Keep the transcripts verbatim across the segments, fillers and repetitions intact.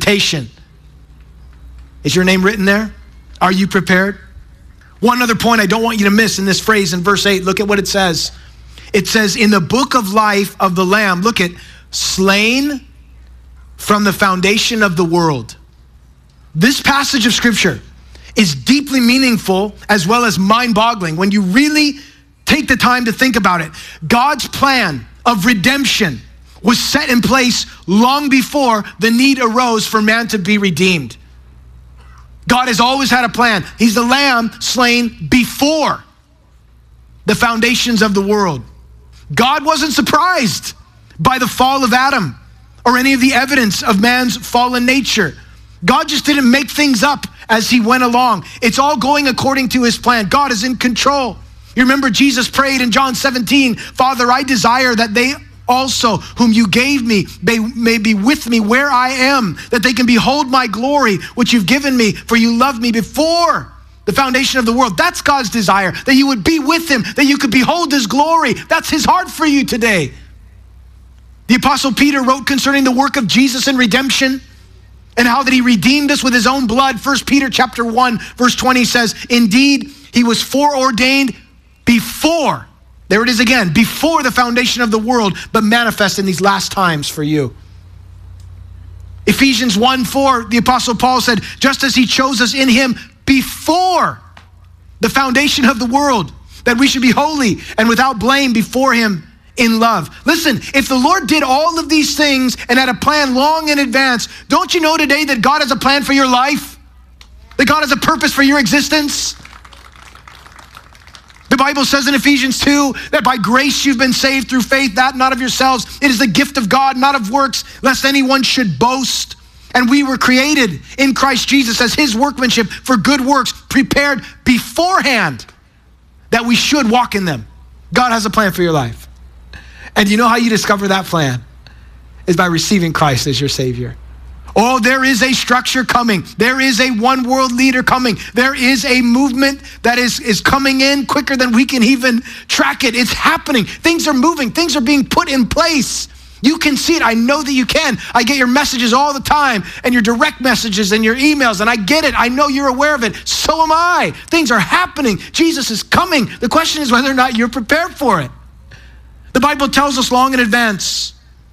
invitation. Is your name written there? Are you prepared? One other point I don't want you to miss in this phrase in verse eight. Look at what it says. It says, in the book of life of the Lamb, look at, slain from the foundation of the world. This passage of scripture is deeply meaningful as well as mind-boggling when you really take the time to think about it. God's plan of redemption was set in place long before the need arose for man to be redeemed. God has always had a plan. He's the Lamb slain before the foundations of the world. God wasn't surprised by the fall of Adam or any of the evidence of man's fallen nature. God just didn't make things up as he went along. It's all going according to his plan. God is in control. You remember Jesus prayed in John seventeen, Father, I desire that they also whom you gave me may, may be with me where I am, that they can behold my glory, which you've given me, for you loved me before the foundation of the world. That's God's desire, that you would be with him, that you could behold his glory. That's his heart for you today. The Apostle Peter wrote concerning the work of Jesus in redemption and how that he redeemed us with his own blood. First Peter chapter one, verse twenty says, indeed, he was foreordained before, there it is again, before the foundation of the world, but manifest in these last times for you. Ephesians one four, the Apostle Paul said, just as he chose us in him before the foundation of the world, that we should be holy and without blame before him in love. Listen, if the Lord did all of these things and had a plan long in advance, don't you know today that God has a plan for your life? That God has a purpose for your existence? The Bible says in Ephesians two that by grace you've been saved through faith, that not of yourselves. It is the gift of God, not of works, lest anyone should boast. And we were created in Christ Jesus as his workmanship for good works, prepared beforehand that we should walk in them. God has a plan for your life. And you know how you discover that plan? Is by receiving Christ as your Savior. Oh, there is a structure coming. There is a one world leader coming. There is a movement that is, is coming in quicker than we can even track it. It's happening. Things are moving. Things are being put in place. You can see it. I know that you can. I get your messages all the time and your direct messages and your emails, and I get it. I know you're aware of it. So am I. Things are happening. Jesus is coming. The question is whether or not you're prepared for it. The Bible tells us long in advance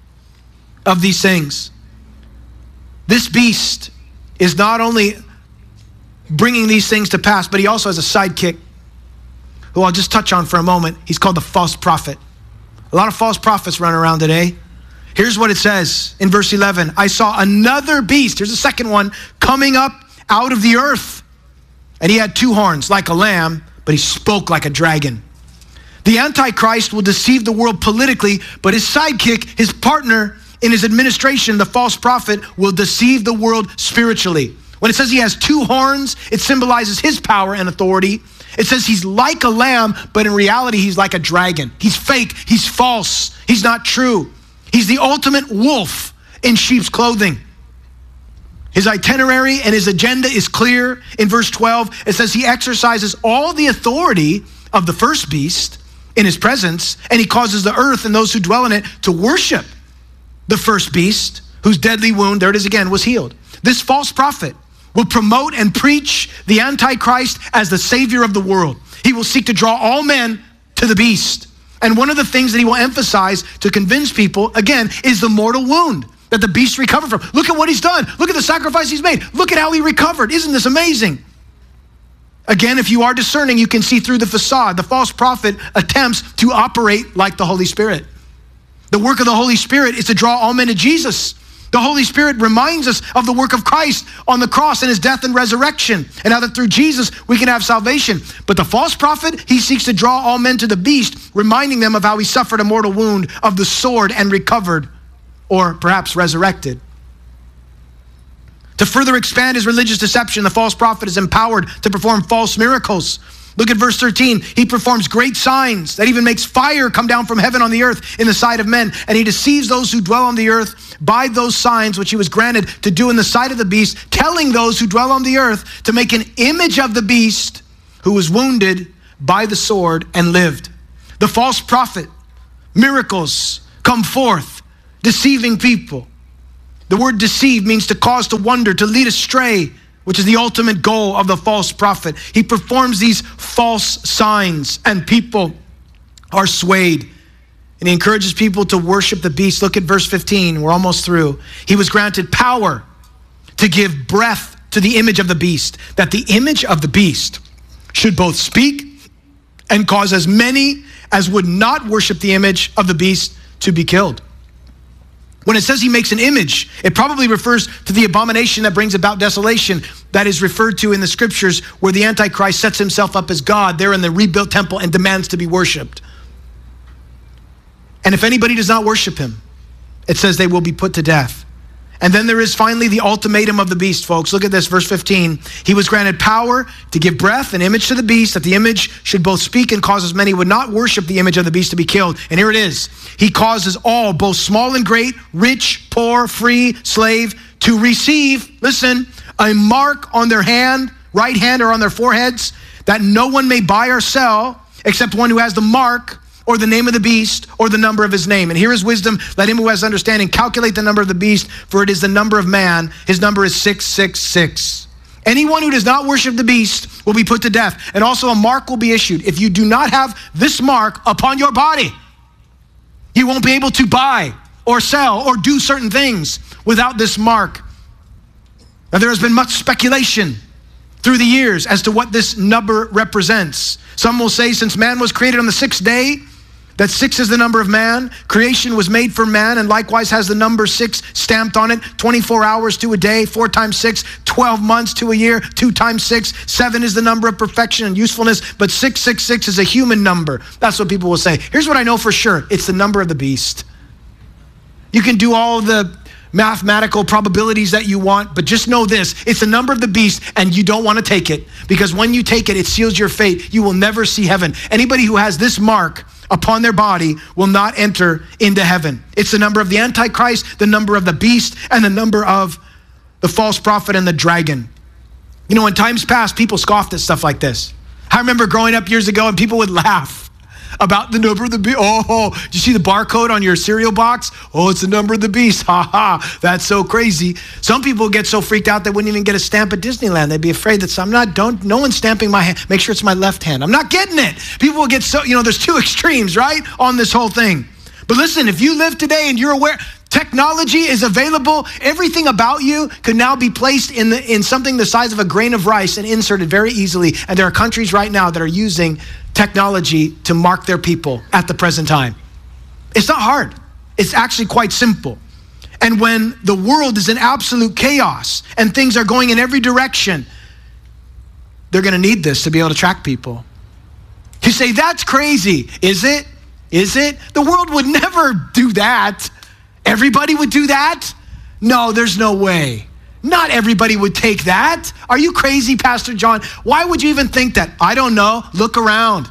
of these things. This beast is not only bringing these things to pass, but he also has a sidekick who I'll just touch on for a moment. He's called the false prophet. A lot of false prophets run around today. Here's what it says in verse eleven. I saw another beast, here's the second one, coming up out of the earth. And he had two horns like a lamb, but he spoke like a dragon. The Antichrist will deceive the world politically, but his sidekick, his partner in his administration, the false prophet, will deceive the world spiritually. When it says he has two horns, it symbolizes his power and authority. It says he's like a lamb, but in reality, he's like a dragon. He's fake, he's false, he's not true. He's the ultimate wolf in sheep's clothing. His itinerary and his agenda is clear. In verse twelve, it says he exercises all the authority of the first beast in his presence, and he causes the earth and those who dwell in it to worship the first beast, whose deadly wound, there it is again, was healed. This false prophet will promote and preach the Antichrist as the savior of the world. He will seek to draw all men to the beast. And one of the things that he will emphasize to convince people, again, is the mortal wound that the beast recovered from. Look at what he's done. Look at the sacrifice he's made. Look at how he recovered. Isn't this amazing? Again, if you are discerning, you can see through the facade. The false prophet attempts to operate like the Holy Spirit. The work of the Holy Spirit is to draw all men to Jesus. The Holy Spirit reminds us of the work of Christ on the cross and his death and resurrection, and how that through Jesus we can have salvation. But the false prophet, he seeks to draw all men to the beast, reminding them of how he suffered a mortal wound of the sword and recovered, or perhaps resurrected. To further expand his religious deception, the false prophet is empowered to perform false miracles. Look at verse thirteen. He performs great signs that even makes fire come down from heaven on the earth in the sight of men. And he deceives those who dwell on the earth by those signs which he was granted to do in the sight of the beast, telling those who dwell on the earth to make an image of the beast who was wounded by the sword and lived. The false prophet, miracles come forth, deceiving people. The word deceive means to cause to wonder, to lead astray, which is the ultimate goal of the false prophet. He performs these false signs and people are swayed. And he encourages people to worship the beast. Look at verse fifteen. We're almost through. He was granted power to give breath to the image of the beast, that the image of the beast should both speak and cause as many as would not worship the image of the beast to be killed. When it says he makes an image, it probably refers to the abomination that brings about desolation that is referred to in the scriptures, where the Antichrist sets himself up as God there in the rebuilt temple and demands to be worshiped. And if anybody does not worship him, it says they will be put to death. And then there is finally the ultimatum of the beast, folks. Look at this, verse fifteen. He was granted power to give breath and image to the beast, that the image should both speak and cause as many would not worship the image of the beast to be killed. And here it is. He causes all, both small and great, rich, poor, free, slave, to receive, listen, a mark on their hand, right hand, or on their foreheads, that no one may buy or sell except one who has the mark or the name of the beast, or the number of his name. And here is wisdom. Let him who has understanding calculate the number of the beast, for it is the number of man. His number is six six six. Anyone who does not worship the beast will be put to death. And also a mark will be issued. If you do not have this mark upon your body, you won't be able to buy or sell or do certain things without this mark. Now, there has been much speculation through the years as to what this number represents. Some will say, since man was created on the sixth day, that six is the number of man. Creation was made for man, and likewise has the number six stamped on it. twenty-four hours to a day, four times six, twelve months to a year, two times six. Seven is the number of perfection and usefulness, but six six six is a human number. That's what people will say. Here's what I know for sure. It's the number of the beast. You can do all the mathematical probabilities that you want, but just know this. It's the number of the beast, and you don't want to take it, because when you take it, it seals your fate. You will never see heaven. Anybody who has this mark upon their body will not enter into heaven. It's the number of the Antichrist, the number of the beast, and the number of the false prophet and the dragon. You know, in times past, people scoffed at stuff like this. I remember growing up years ago, and people would laugh about the number of the beast. Oh, did you see the barcode on your cereal box? Oh, it's the number of the beast. Ha ha, that's so crazy. Some people get so freaked out they wouldn't even get a stamp at Disneyland. They'd be afraid that I'm not, don't, no one's stamping my hand. Make sure it's my left hand. I'm not getting it. People will get so, you know, there's two extremes, right, on this whole thing. But listen, if you live today and you're aware, technology is available. Everything about you could now be placed in the, in something the size of a grain of rice and inserted very easily. And there are countries right now that are using technology to mark their people at the present time. It's not hard. It's actually quite simple. And when the world is in absolute chaos and things are going in every direction, they're going to need this to be able to track people. You say, that's crazy. Is it? Is it? The world would never do that. Everybody would do that? No, there's no way. Not everybody would take that. Are you crazy, Pastor John? Why would you even think that? I don't know. Look around.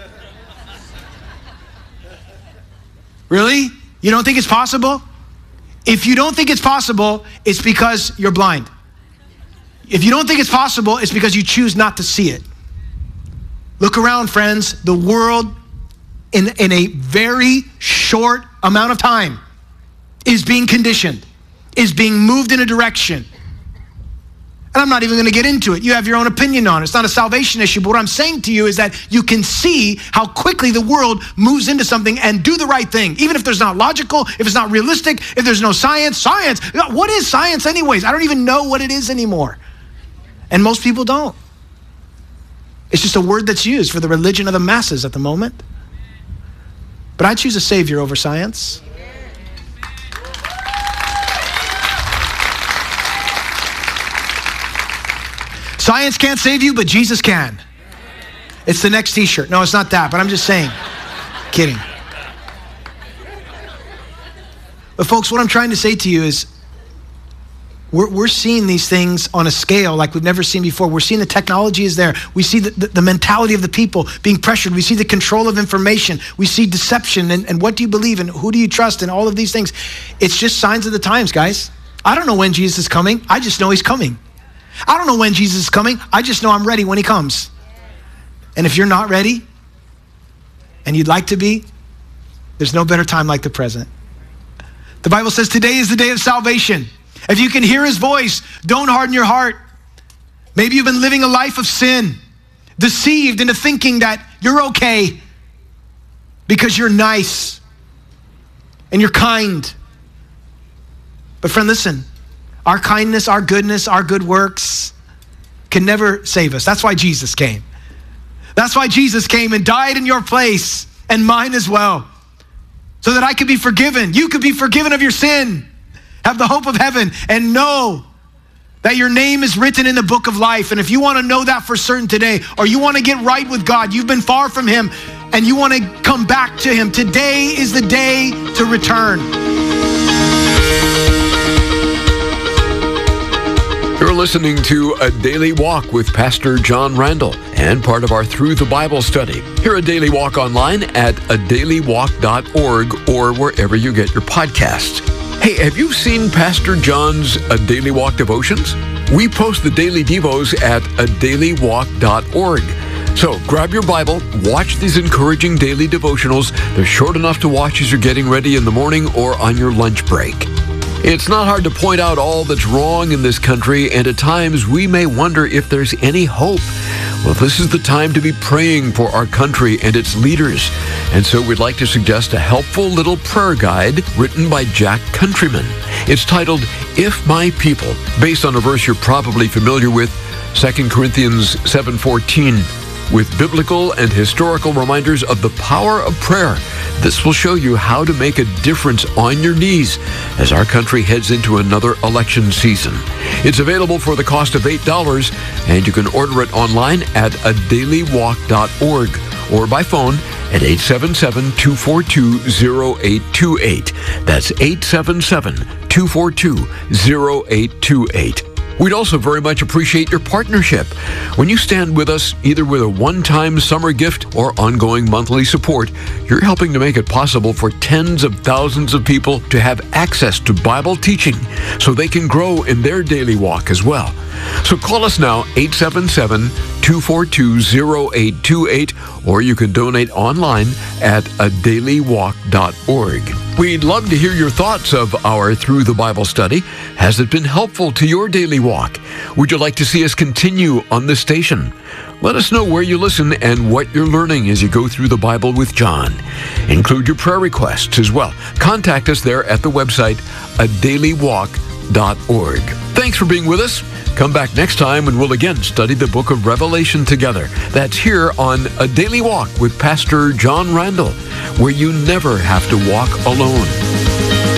Really? You don't think it's possible? If you don't think it's possible, it's because you're blind. If you don't think it's possible, it's because you choose not to see it. Look around, friends. The world, in, in a very short amount of time, is being conditioned, is being moved in a direction. And I'm not even going to get into it. You have your own opinion on it. It's not a salvation issue, but what I'm saying to you is that you can see how quickly the world moves into something and do the right thing. Even if there's not logical, if it's not realistic, if there's no science. Science, what is science anyways? I don't even know what it is anymore. And most people don't. It's just a word that's used for the religion of the masses at the moment. But I choose a savior over science. Science can't save you, but Jesus can. It's the next t-shirt. No, it's not that, but I'm just saying. Kidding. But folks, what I'm trying to say to you is we're, we're seeing these things on a scale like we've never seen before. We're seeing the technology is there. We see the, the, the mentality of the people being pressured. We see the control of information. We see deception and, and what do you believe and who do you trust and all of these things. It's just signs of the times, guys. I don't know when Jesus is coming. I just know he's coming. I don't know when Jesus is coming. I just know I'm ready when he comes. And if you're not ready and you'd like to be, there's no better time like the present. The Bible says today is the day of salvation. If you can hear his voice, don't harden your heart. Maybe you've been living a life of sin, deceived into thinking that you're okay because you're nice and you're kind. But friend, listen, our kindness, our goodness, our good works can never save us. That's why Jesus came. That's why Jesus came and died in your place and mine as well, so that I could be forgiven. You could be forgiven of your sin, have the hope of heaven, and know that your name is written in the book of life. And if you want to know that for certain today, or you want to get right with God, you've been far from him, and you want to come back to him, today is the day to return. You're listening to A Daily Walk with Pastor John Randall, and part of our Through the Bible study. Hear A Daily Walk online at a daily walk dot org or wherever you get your podcasts. Hey, have you seen Pastor John's A Daily Walk devotions? We post the daily devos at a daily walk dot org. So grab your Bible, watch these encouraging daily devotionals. They're short enough to watch as you're getting ready in the morning or on your lunch break. It's not hard to point out all that's wrong in this country, and at times we may wonder if there's any hope. Well, this is the time to be praying for our country and its leaders. And so we'd like to suggest a helpful little prayer guide written by Jack Countryman. It's titled, If My People, based on a verse you're probably familiar with, Second Corinthians seven fourteen. With biblical and historical reminders of the power of prayer. This will show you how to make a difference on your knees as our country heads into another election season. It's available for the cost of eight dollars, and you can order it online at a daily walk dot org or by phone at eight seven seven, two four two, zero eight two eight. That's eight seven seven, two four two, zero eight two eight. We'd also very much appreciate your partnership. When you stand with us, either with a one-time summer gift or ongoing monthly support, you're helping to make it possible for tens of thousands of people to have access to Bible teaching so they can grow in their daily walk as well. So call us now, eight seven seven, two four two, zero eight two eight, or you can donate online at a daily walk dot org. We'd love to hear your thoughts of our Through the Bible study. Has it been helpful to your daily walk? Would you like to see us continue on this station? Let us know where you listen and what you're learning as you go through the Bible with John. Include your prayer requests as well. Contact us there at the website, a daily walk dot org. Thanks for being with us. Come back next time and we'll again study the book of Revelation together. That's here on A Daily Walk with Pastor John Randall, where you never have to walk alone.